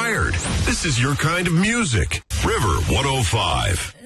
inspired. This is your kind of music. River 105.